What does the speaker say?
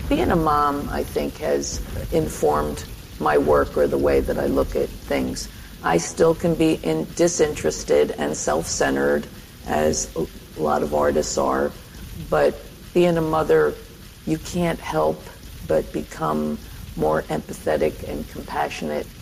being a mom, I think, has informed my work or the way that I look at things. I still can be disinterested and self-centered, as a lot of artists are, but being a mother, you can't help but become more empathetic and compassionate